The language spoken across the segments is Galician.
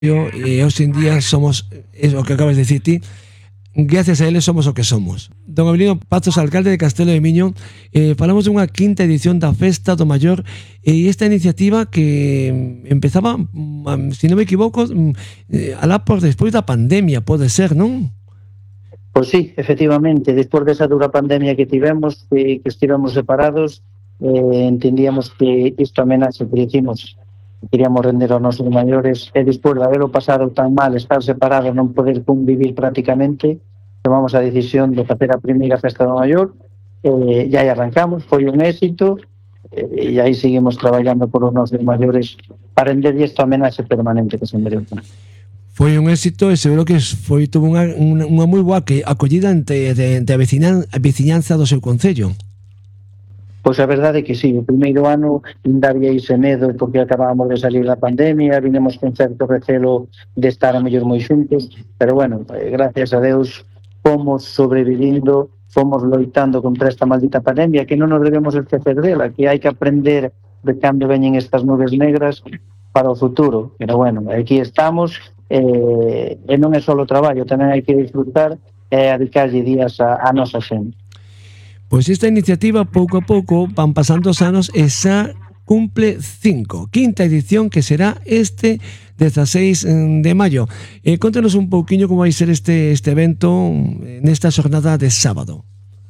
hoxe en día somos, é o que acabas de dicir ti, gracias a eles somos o que somos. Don Avelino Pazos, alcalde de Castelo de Miño, falamos dunha quinta edición da Festa do Maior, e esta iniciativa que empezaba, se non me equivoco, alá por despois da pandemia, pode ser, non? Pois sí, efectivamente, despois desa dura pandemia que tivemos, que estivemos separados, entendíamos que isto amenaza que hicimos, queríamos render aos nosos maiores, e despois de haberlo pasado tan mal, estar separados, non poder convivir prácticamente, tomamos a decisión de facer a primeira festa do maior, e aí arrancamos, foi un éxito, e aí seguimos traballando por os nosos maiores para render esta amenaza permanente que se merece. Foi un éxito e seguro que tuvo unha moi boa acollida entre a veciñanza do seu concello. Pois a verdade é que sí, o primeiro ano ainda había ese medo porque acabábamos de salir da pandemia, vinemos con certo recelo de estar a mellor moi xuntos, pero bueno, gracias a Deus fomos sobrevivindo, fomos loitando contra esta maldita pandemia, que non nos debemos esquecer dela, que hai que aprender de cando veñen estas nubes negras para o futuro, pero bueno, aquí estamos, e non é só o traballo, tamén hai que disfrutar e dedicarlle días a nosa xente. Pois esta iniciativa, pouco a pouco, van pasando os anos e xa cumple quinta edición, que será este 16 de maio. Contanos un pouquiño como vai ser este evento nesta xornada de sábado.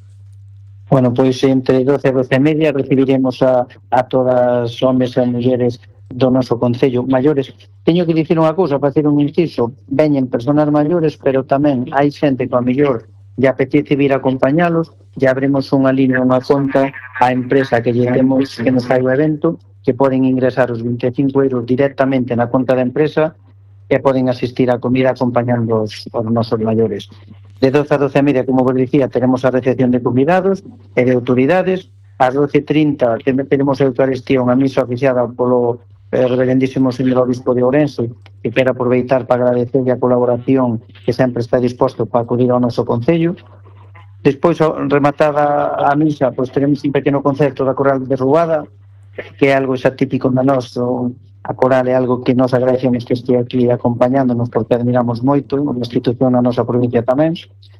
Bueno, pois entre 12 e 12:30 recibiremos a todas os homes e mulleres do noso concello maiores. Teño que dicir unha cousa, para facer un inciso, veñen personas maiores, pero tamén hai xente que a mellor lle apetece vir a acompañalos, e abrimos unha línea, unha conta á empresa que lle demos que nos fai o evento, que poden ingresar os 25 euros directamente na conta da empresa e poden asistir á comida acompañando os nosos maiores. De 12 a 12:30, como vos dicía, teremos a recepción de convidados e de autoridades. Ás 12:30 teremos a Eucaristía, unha misa oficiada polo reverendísimo señor obispo de Ourense, que quero aproveitar para agradecer a colaboración que sempre está disposto para acudir ao noso concello. Despois, rematada a misa, pois teremos un pequeno concerto da Coral de Rubada, que é algo xa típico da noso. A Coral é algo que nos agradecemos que este aquí acompañándonos, porque admiramos moito, unha institución na nosa provincia tamén.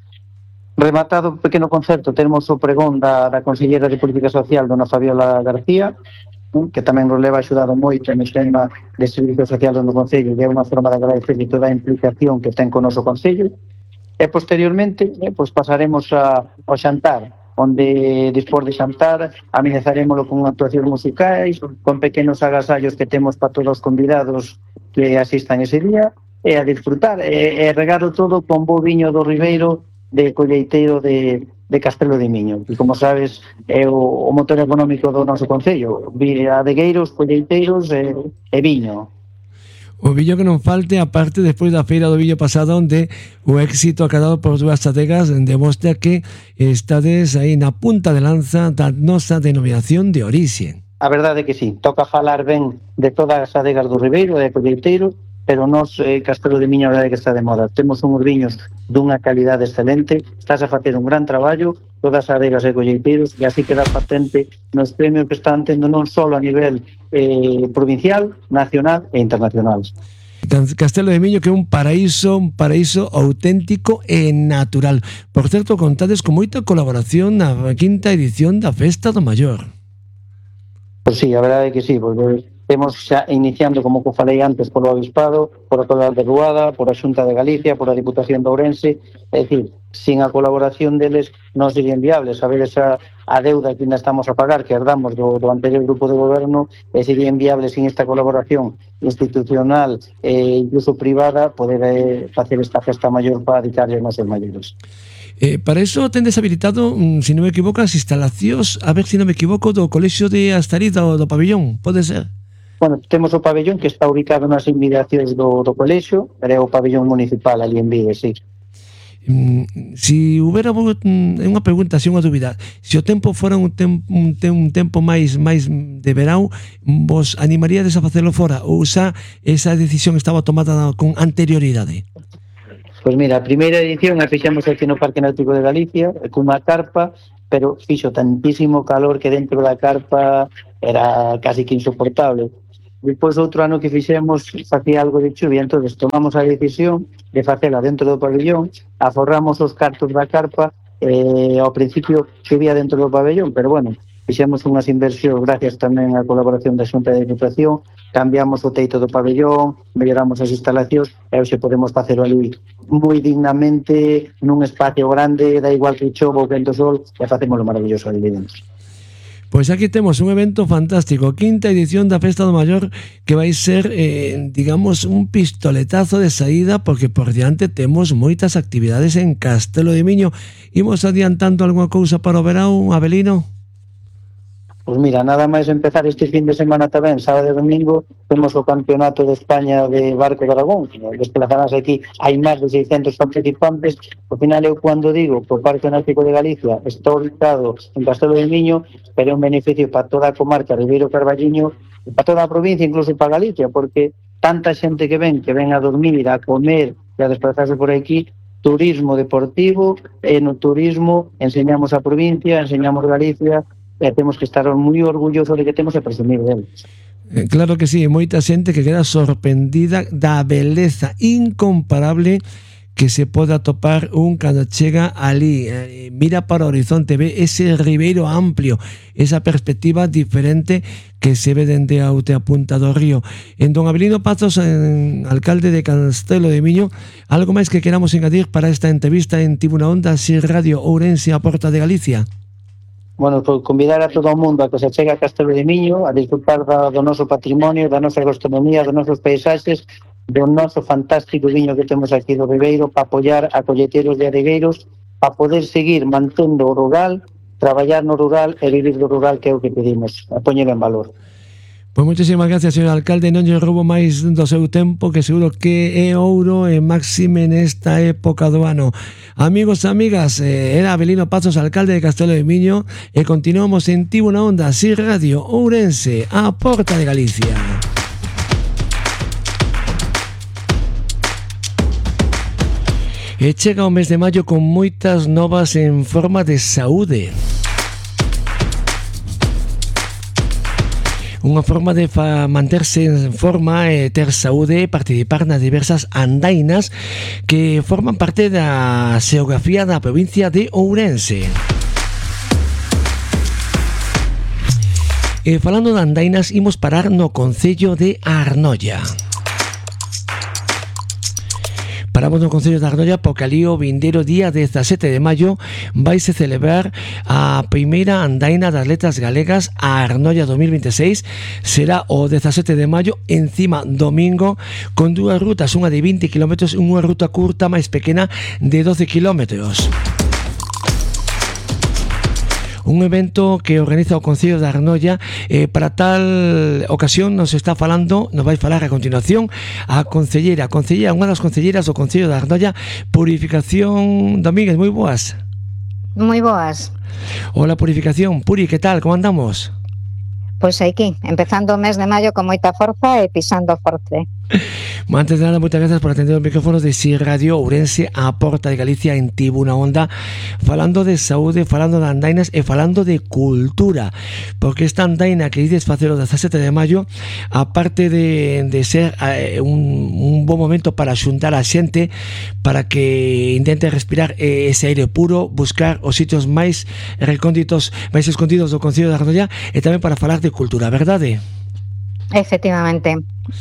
Rematado o pequeno concerto, teremos o pregón da Consellera de Política Social, dona Fabiola García, que tamén nos leva axudado moito no tema de servicios sociales no Concello, e é unha forma de agradecer toda a implicación que ten con o noso Concello. E posteriormente pois pasaremos ao xantar, onde despois de xantar amenizaremoslo con actuacións musicais, con pequenos agasallos que temos para todos os convidados que asistan ese día, e a disfrutar, e regalo todo con bo viño do Ribeiro de colleiteiro de Castelo de Miño, que como sabes é o motor económico do noso concello, adegueiros, colleiteiros e viño. O viño que non falte, aparte despois da feira do viño pasada, onde o éxito acadado por dúas adegas demostra que estades aí na punta de lanza da nosa denominación de orixe. A verdade é que sí, toca falar ben de todas as adegas do Ribeiro e de colleiteiro, pero nós, Castelo de Miño, a verdade que está de moda. Temos uns viños dunha calidade excelente, estás a facer un gran traballo, todas as adegas e colleiteiros, e así queda patente nos premios que están tendo non só a nivel provincial, nacional e internacional. Castelo de Miño, que é un paraíso auténtico e natural. Por certo, contades con moita colaboración na quinta edición da Festa do Maior. Pois sí, a verdade é que sí, porque temos xa iniciando, como falei antes, polo Obispado, por a Coral de Ruada, por a Xunta de Galicia, por a Diputación de Ourense, é dicir, sin a colaboración deles non sería inviable saber esa deuda que ainda estamos a pagar, que herdamos do anterior grupo de goberno, e sería inviable sin esta colaboración institucional e incluso privada poder facer esta festa maior para dedicarle aos nosos maiores. Para iso tendes habilitado, se non me equivoco, as instalacións, a ver se non me equivoco, do Colexio de Astariz do pabellón, pode ser? Bueno, temos o pabellón que está ubicado nas inmediacións do colexio, pero é o pabellón municipal ali en Vigue, sí. Se houbera unha pregunta, unha dúbida, se o tempo fora un tempo máis de verão, vos animaríades a facelo fora, ou xa esa decisión estaba tomada con anterioridade? Pois mira, a primeira edición a fixemos aquí no Parque Náutico de Galicia, cunha carpa, pero fixo tantísimo calor que dentro da carpa era casi que insoportable. Depois outro ano que fixemos facía algo de chuvia, entonces tomamos a decisión de facela dentro do pabellón, aforramos os cartos da carpa, ao principio chovía dentro do pabellón, pero bueno, fixemos unhas inversións gracias tamén á colaboración da Xunta de Diputación, cambiamos o teito do pabellón, melloramos as instalacións e hoxe podemos facelo ali moi dignamente nun espacio grande, da igual que chova ou vento sol, e facémoslo maravilloso ali dentro. Pois aquí temos un evento fantástico, quinta edición da Festa do Maior, que vai ser, digamos, un pistoletazo de saída, porque por diante temos moitas actividades en Castelo de Miño. Imos adiantando algunha cousa para o verão, Abelino? Pois mira, nada máis empezar este fin de semana tamén, sábado e domingo, temos o Campeonato de España de Barco de Aragón, desplazarás aquí, hai máis de 600 participantes. Ao final eu cando digo que o Parque Náutico de Galicia está ubicado en Castelo de Miño, pero é un beneficio para toda a comarca Ribeiro Carballiño, e para toda a provincia, incluso para Galicia, porque tanta xente que ven a dormir, a comer e a desplazarse por aquí, turismo deportivo, e no turismo enseñamos a provincia, enseñamos Galicia, e temos que estar moi orgullosos de que temos e presumir deles. Claro que sí, moita xente que queda sorprendida da beleza incomparable que se pode atopar un cando chega ali, mira para o horizonte, ve ese ribeiro amplio, esa perspectiva diferente que se ve dende a outra punta do río. En don Abelino Pazos, alcalde de Castelo de Miño, algo máis que queramos engadir para esta entrevista en Tribuna Onda, Sir Radio Ourense, a Porta de Galicia? Bueno, pues convidar a todo o mundo a que se chegue a Castelo de Miño a disfrutar do noso patrimonio, da nosa gastronomía, dos nosos paisaxes, do noso fantástico viño que temos aquí do Ribeiro, para apoiar a colleteiros de aregueiros, para poder seguir mantendo o rural, traballar no rural e vivir do rural, que é o que pedimos, a poñelo en valor. Pois moitísimas gracias, señor alcalde, non lle roubo máis do seu tempo, que seguro que é ouro e máxime nesta época do ano. Amigos e amigas, era Abelino Pazos, alcalde de Castelo de Miño, e continuamos en Tribuna Onda, Sir Radio Ourense, a Porta de Galicia. E chega o mes de maio con moitas novas en forma de saúde. Unha forma de manterse en forma e ter saúde e participar nas diversas andainas que forman parte da xeografía da provincia de Ourense. E falando de andainas, imos parar no concello de Arnoia. Paramos no concello de Arnoia porque ali o vindeiro día 17 de maio vaise celebrar a primeira andaina das letras galegas a Arnoia 2026. Será o 17 de maio, encima domingo, con dúas rutas, unha de 20 km e unha ruta curta máis pequena de 12 km. Un evento que organiza o Concello de Arnoia. Para tal ocasión nos está falando, nos vai falar a continuación a concelleira, unha das concelleiras do Concello de Arnoia, Purificación Domínguez. Moi boas. Moi boas. Hola, Purificación. Puri, que tal? Como andamos? Pois aquí, empezando o mes de maio con moita forza e pisando forte. Antes de nada, moitas grazas por atender os micrófonos de Sir Radio Ourense, a Porta de Galicia, en Tribuna Onda, falando de saúde, falando de andainas e falando de cultura, porque esta andaina que dices facer o 17 de maio, aparte de ser un bon momento para xuntar a xente, para que intente respirar ese aire puro, buscar os sitios máis recónditos, máis escondidos do Concello de Arnoia, e tamén para falar de cultura, verdade? Efectivamente.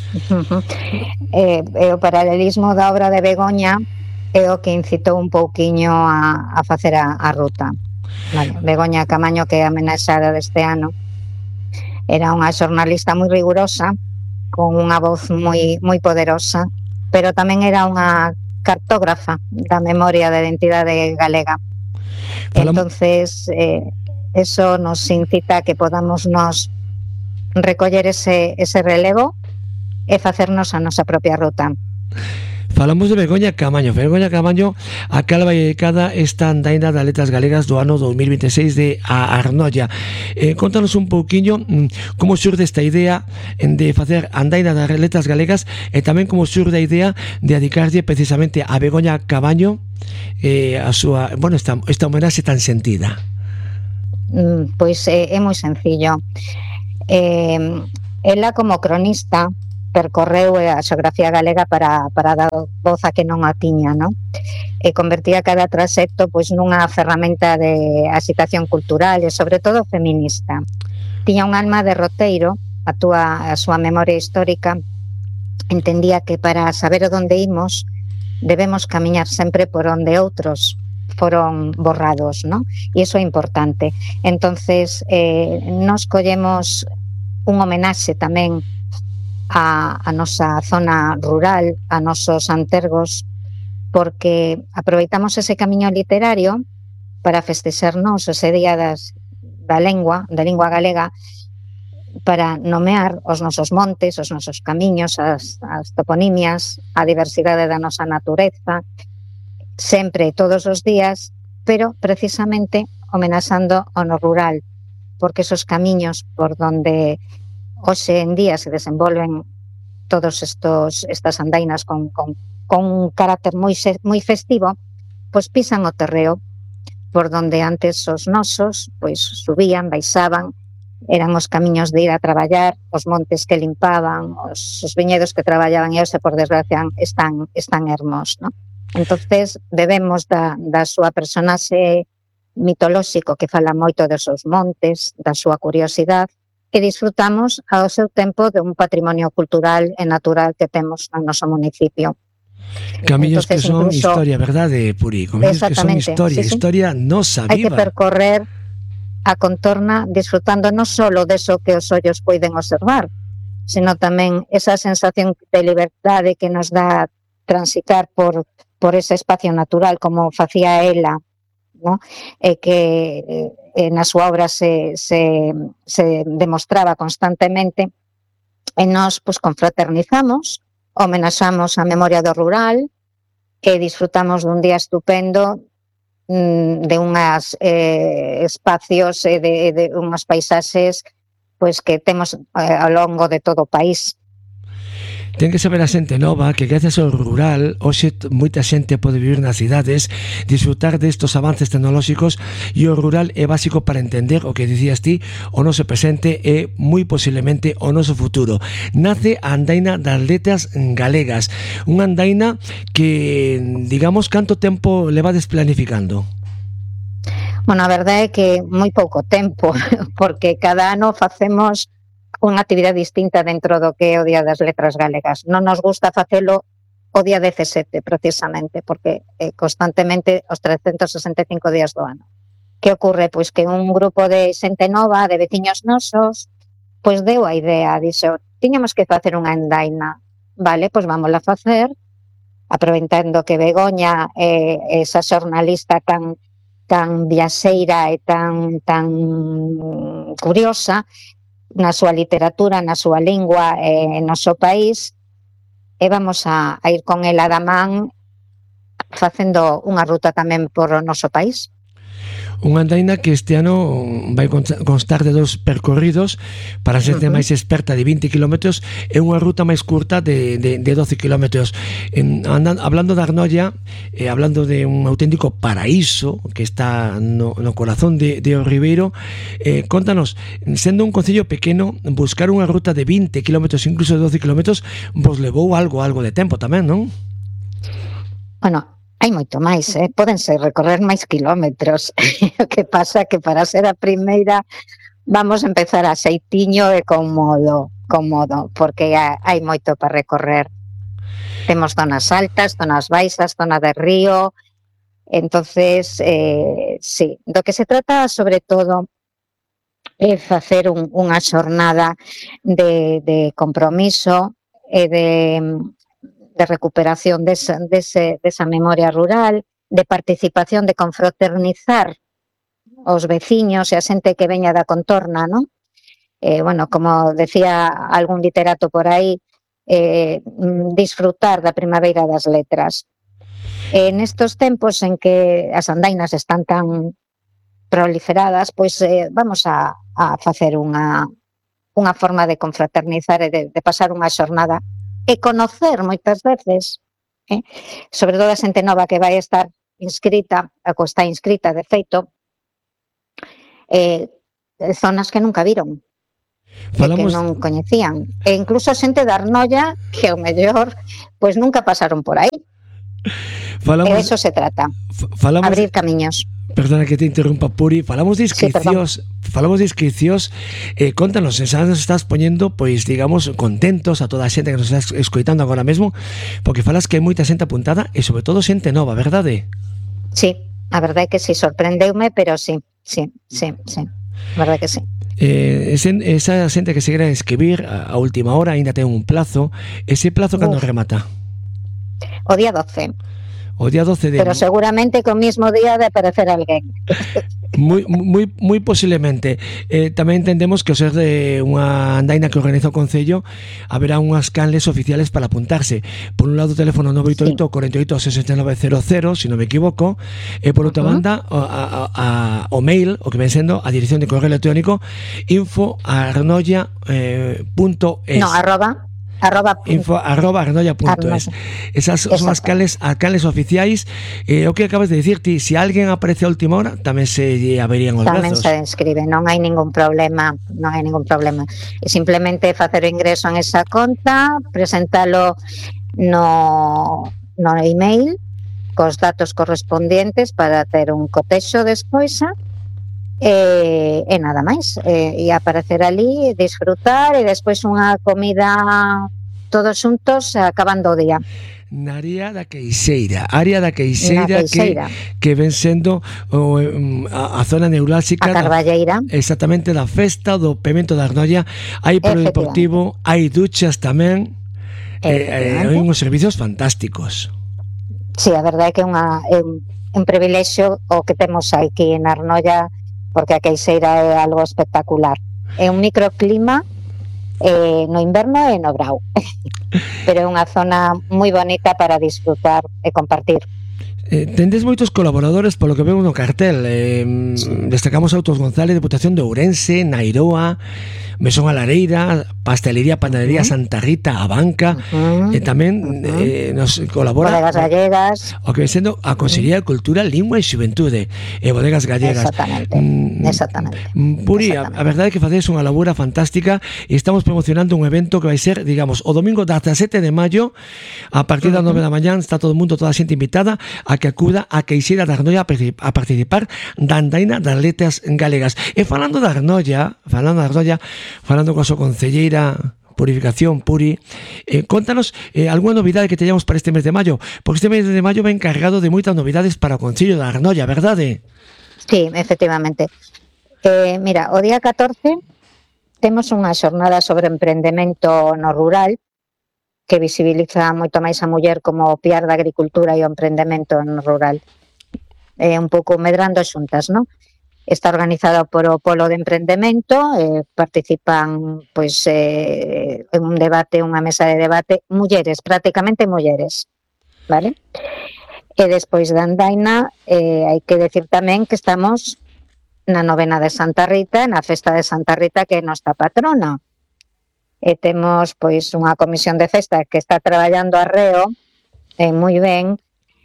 O paralelismo da obra de Begoña é o que incitou un pouquiño a facer a ruta. Vale. Begoña Camaño, que é a homenaxeada deste ano, era unha xornalista moi rigurosa, con unha voz moi poderosa, pero tamén era unha cartógrafa da memoria da identidade galega. Entonces, eso nos incita a que podamos nos recoller ese relevo e facernos a nosa propia ruta. Falamos de Begoña Camaño. Begoña Camaño, a cal vai dedicada esta andaina das letras galegas do ano 2026 de Arnoia. Contanos un pouquiño como xurde esta idea de facer andaina das letras galegas e tamén como xurde a idea de dedicarlle precisamente a Begoña Camaño a súa, bueno, esta homenaxe tan sentida. Pois é moi sencillo. Ela, como cronista, percorreu a xeografía galega para dar voz a que non a tiña, non? E convertía cada traxecto pois nunha ferramenta de agitación cultural e sobre todo feminista. Tiña un alma de roteiro, a súa memoria histórica, entendía que para saber onde imos debemos camiñar sempre por onde outros foron borrados, non? E iso é importante. Entonces, nos collemos un homenaxe tamén a nosa zona rural, a nosos antergos, porque aproveitamos ese camiño literario para festexarnos ese día da lingua galega, para nomear os nosos montes, os nosos camiños, as toponimias, a diversidade da nosa natureza, sempre, todos os días, pero precisamente homenaxando ao no rural, porque esos camiños por donde hoxe en día se desenvolven todos estas andainas con un carácter moi festivo, pois pisan o terreo por donde antes os nosos pois subían, baixaban, eran os camiños de ir a traballar, os montes que limpaban, os viñedos que traballaban e hoxe, por desgracia, están ermos, non? Entonces, debemos da súa personaxe mitolóxico que fala moito dos seus montes, da súa curiosidade, e disfrutamos ao seu tempo de un patrimonio cultural e natural que temos no noso municipio. Camiños que son historia, verdade, Puri? Camiños que son historia, sí. Historia nosa, viva. Hai que percorrer a contorna disfrutando non só deso que os ollos poden observar, sino tamén esa sensación de liberdade que nos dá transitar por ese espacio natural como facía ela, ¿no? E que na súa obra se demostraba constantemente, e nós pues, confraternizamos, homenaxamos a memoria do rural e disfrutamos dun día estupendo de unhas espacios e de unhas paisaxes pues, que temos ao longo de todo o país. Ten que saber a xente nova que gracias ao rural hoxe moita xente pode vivir nas cidades, disfrutar destos avances tecnolóxicos, e o rural é básico para entender o que dicías ti, o noso presente e moi posiblemente o noso futuro. Nace a andaina das letras galegas, unha andaina que, digamos, canto tempo levades planificando? Bueno, a verdade é que moi pouco tempo, porque cada ano facemos unha actividade distinta dentro do que é o Día das Letras Galegas. Non nos gusta facelo o día 17, precisamente, porque constantemente os 365 días do ano. Que ocorre? Pois que un grupo de xente nova, de veciños nosos, pois deu a idea, dixo, tiñamos que facer unha andaina. Vale, pois vámola facer, aproveitando que Begoña é esa xornalista tan viaxeira e tan curiosa, na súa literatura, na súa lingua e no seu país, e vamos a ir con ela da man facendo unha ruta tamén por o noso país. Unha andaina que este ano vai constar de 2 percorridos para a xente máis experta de 20 km e unha ruta máis curta de 12 km. Hablando da Arnolla, hablando de un auténtico paraíso que está no corazón de O Ribeiro, contanos, sendo un concello pequeno, buscar unha ruta de 20 km, incluso de 12 km, vos levou algo de tempo tamén, non? Bueno, hai moito máis, pódense recorrer máis kilómetros. O que pasa que para ser a primeira vamos a empezar a xeitiño e cómodo, porque hai moito para recorrer. Temos zonas altas, zonas baixas, zona de río, entonces, sí, do que se trata sobre todo é facer unha xornada de compromiso e de recuperación desa memoria rural, de participación, de confraternizar os veciños e a xente que veña da contorna, non? Bueno, como decía algún literato por aí, disfrutar da primavera das letras. Nestos tempos en que as andainas están tan proliferadas, pois vamos a facer unha forma de confraternizar e de pasar unha xornada e conocer moitas veces, sobre todo a xente nova que vai estar inscrita, ou está inscrita de feito, zonas que nunca viron. Falamos, que non coñecían. E incluso xente da Arnoia que ao mellor pois nunca pasaron por aí. E falamos, de eso se trata, falamos, abrir camiños. perdona que te interrumpa, Puri, falamos de Sí, perdón. inscricións, contanos, xa nos estás poñendo, pois, digamos, contentos a toda a xente que nos estás escoitando agora mesmo, porque falas que hai moita xente apuntada e sobre todo xente nova, verdade? Sí, a verdade é que sí, sorprendeume, pero sí. A verdade é que sí. Esa xente que se quere escribir a última hora aínda ten un plazo. Ese plazo cando remata? O día 12. O día 12 de... Pero seguramente que o mismo día de aparecer alguén. Moi posiblemente. Tamén entendemos que ao ser de unha andaina que organiza o Concello haberá unhas canles oficiales para apuntarse. Por un lado o teléfono 988 48 6900, se non me equivoco, e por outra banda o mail, o que ven sendo a dirección de correo electrónico info@arnoia.es. No, info@arnoia.es. Esas son as canles oficiais. O que acabas de dicir ti, se alguén aparece a última hora tamén se lle aberían os tamén brazos. se inscribe, non hai ningún problema. E simplemente facer o ingreso en esa conta, presentalo no email cos datos correspondientes para ter un cotexo despois e nada máis, e aparecer ali, disfrutar e despois unha comida todos xuntos acabando o día. Na área da Queixeira que ven sendo a zona neurálxica a Carballeira, exactamente da festa do Pemento da Arnoia. Hai polideportivo, hai duchas tamén, hai uns servicios fantásticos. Sí, a verdade é que é un privilexio o que temos aquí en Arnoia, porque a Queixeira é algo espectacular. É un microclima no inverno e no brao, pero é unha zona moi bonita para disfrutar e compartir. Tendes moitos colaboradores polo que vemos no cartel. Destacamos Autos González, Deputación de Ourense, Nairoa, Mesón a Lareira, Pastelería, Panadería Santa Rita, a Banca, e tamén nos colabora Bodegas Gallegas, o que sendo a Consellería de Cultura, Lingua e Xuventude e Bodegas Gallegas. Exactamente. Puri, a verdade é que facedes unha labora fantástica e estamos promocionando un evento que vai ser, digamos, o domingo 17 de maio a partir das 9 da mañá. Está todo o mundo, toda a xente invitada a que acuda a Queixeira da Arnoia a participar da andaina das letras galegas. E falando da Arnoia, falando coa súa concelleira Purificación, Puri, contanos algunha novidade que teñamos para este mes de maio, porque este mes de maio va encargado de moitas novidades para o Concello da Arnoia, verdade? Sí, efectivamente. Mira, o día 14 temos unha xornada sobre emprendemento no rural que visibiliza moito máis a muller como o piar da agricultura e o emprendemento no rural. Un pouco medrando xuntas, non? Está organizado por o Polo de Emprendemento, participan pois en un debate, unha mesa de debate, mulleres, prácticamente mulleres, vale? E despois da andaina, hai que decir tamén que estamos na novena de Santa Rita, na festa de Santa Rita, que é nosa patrona. E temos pois unha comisión de festa que está traballando arreo moi ben,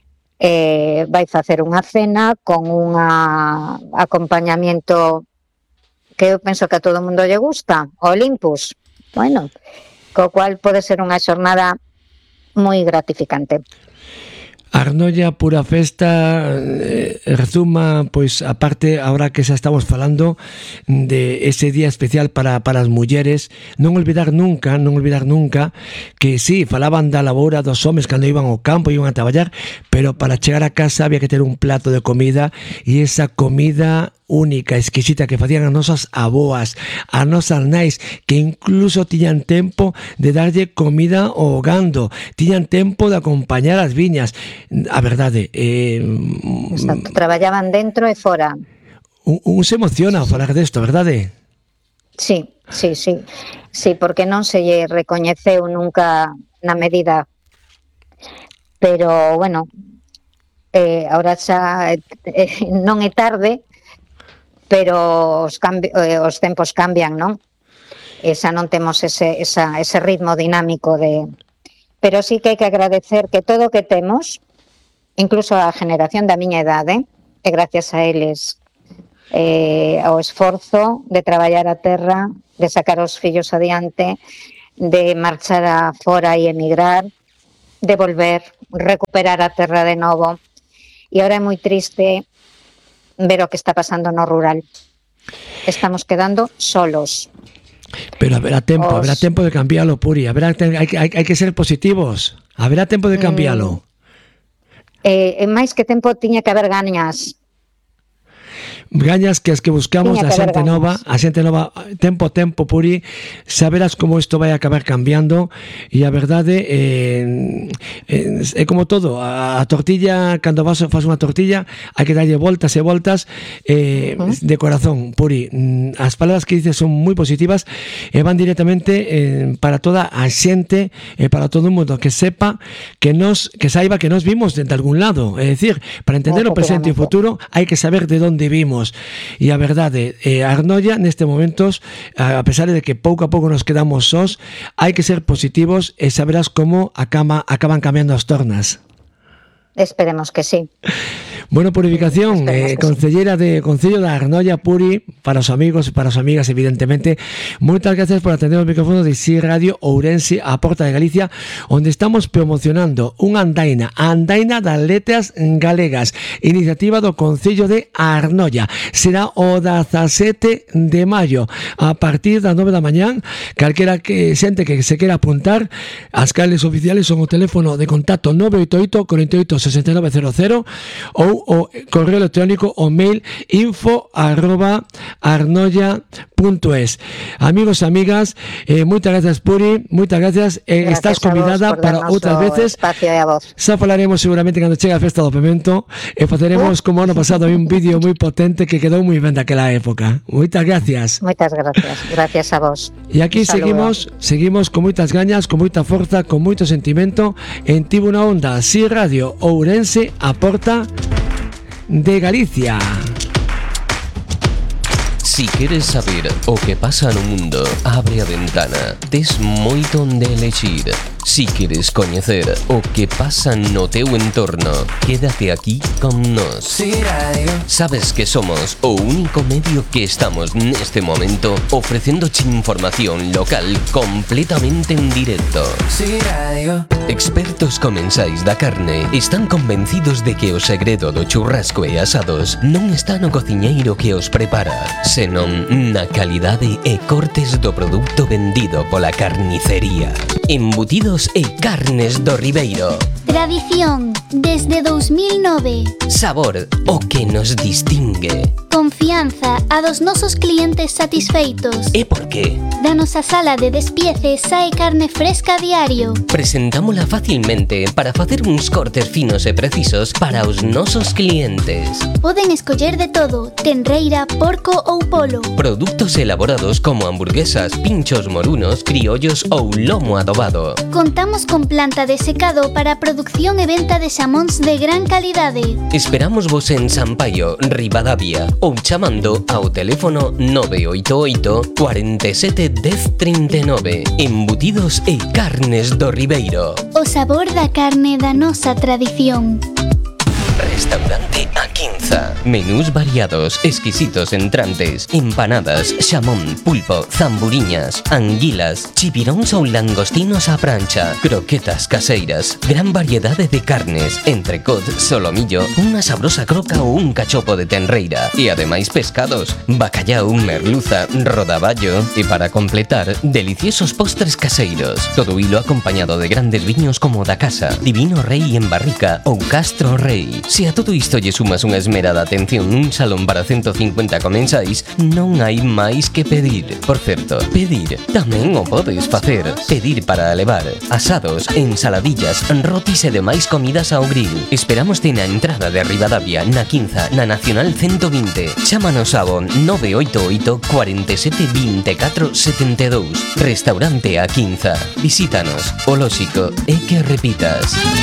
vai facer unha cena con un acompañamiento que eu penso que a todo o mundo lle gusta, Olympus, bueno, co cual pode ser unha xornada moi gratificante. Arnoia, pura festa, resuma, pois, aparte, ahora que xa estamos falando de ese día especial para as mulleres, non olvidar nunca que sí, falaban da labora dos homes cando iban ao campo, iban a traballar, pero para chegar a casa había que ter un plato de comida, e esa comida única, exquisita que facían as nosas aboas, as nosas nais, que incluso tiñan tempo de darlle comida ao gando, tiñan tempo de acompañar as viñas. A verdade, exacto, traballaban dentro e fora. Un se emociona ao falar desto, verdade? Sí, porque non se lle recoñeceu nunca na medida, pero bueno, ahora xa non é tarde, pero os tempos cambian, non? E xa non temos ese ritmo dinámico pero sí que hai que agradecer que todo o que temos, incluso a generación da miña idade, e gracias a eles o esforzo de traballar a terra, de sacar os fillos adiante, de marchar a fora e emigrar, de volver, recuperar a terra de novo. E ahora é moi triste ver o que está pasando no rural. Estamos quedando solos. Pero habrá tempo de cambiarlo, Puri. Hai que ser positivos. Habrá tempo de cambiarlo. En máis que tempo tiña que haber gañas. Gañas que as que buscamos a xente nova, tempo a tempo, Puri, saberás como isto vai acabar cambiando. E a verdade é como todo, a tortilla, cando faz unha tortilla hai que darlle voltas e voltas, de corazón, Puri. As palabras que dices son moi positivas e van directamente para toda a xente e para todo o mundo que sepa que saiba que nos vimos de algún lado. É dicir, para entender o presente e o futuro hai que saber de onde vimos. E a verdade, a Arnoia neste momentos, a pesar de que pouco a pouco nos quedamos sós, hai que ser positivos e saberás como acaban cambiando as tornas. Esperemos que sí. Bueno, purificación, concellera de Concello da Arnoia, Puri, para os amigos e para as amigas, evidentemente. Moitas gracias por atender o micrófono de Si Radio Ourense, a Porta de Galicia, onde estamos promocionando unha andaina, a andaina das letras galegas, iniciativa do Concello de Arnoia. Será o 17 de maio, a partir das 9 da mañán. Calquera que xente que se quera apuntar, as canles oficiales son o teléfono de contacto 988 48 6900 ou o correo electrónico o mail info@arnoia.es. Amigos e amigas, moitas gracias, Puri, moitas gracias. Estás convidada para outras veces. Xa falaremos seguramente cando chegue a festa do Pemento e faceremos como ano pasado un vídeo moi potente que quedou moi ben daquela época. Moitas gracias. Moitas gracias. Gracias a vos. E aquí seguimos con moitas gañas, con moita forza, con moito sentimento en Tivo unha Onda, Si Radio Ourense, a Porta de Galicia. Si queres saber o que pasa no mundo, abre a ventana. Tes moito onde elexir. Si queres coñecer o que pasa no teu entorno, quédate aquí con nós. Sabes que somos o único medio que estamos neste momento ofrecéndoche información local completamente en directo. Expertos comensais da carne están convencidos de que o segredo do churrasco e asados non está no cociñeiro que os prepara, senón na calidade e cortes do produto vendido pola carnicería. Embutidos e carnes do Ribeiro. Tradición desde 2009. Sabor, o que nos distingue. Confianza a dos nosos clientes satisfeitos. E por qué? Da nosa sala de despiece sae carne fresca a diario. Presentámola facilmente para facer uns cortes finos e precisos para os nosos clientes. Poden escoller de todo, tenreira, porco ou polo. Produtos elaborados como hamburguesas, pinchos morunos, criollos ou lomo adobado. Contamos con planta de secado para producción e venta de xamóns de gran calidade. Esperamos vos en Sampaio, Ribadavia, ou chamando ao teléfono 988 47 10 39. Embutidos e carnes do Ribeiro. O sabor da carne da nosa tradición. Restaurante A Quinza. Menús variados, exquisitos entrantes, empanadas, xamón, pulpo, zamburiñas, anguilas, chipiróns ou langostinos á prancha, croquetas caseiras, gran variedade de carnes, entrecot, solomillo, unha sabrosa croca ou un cachopo de tenreira e ademais pescados, bacallau, merluza, rodaballo e para completar, deliciosos postres caseiros. Todo hilo acompañado de grandes viños como da casa, Divino Rei en barrica ou Castro Rei. Se a todo isto lle sumas unha esmerada atención nun salón para 150 comensais, non hai máis que pedir. Por certo, pedir tamén o podes facer. Pedir para levar asados, ensaladillas, rotis e demais comidas ao grill. Esperámoste na entrada de Ribadavia, na Quinza, na Nacional 120. Chámanos ao 988 47 24 72. Restaurante A Quinza. Visítanos. O lóxico é que repitas.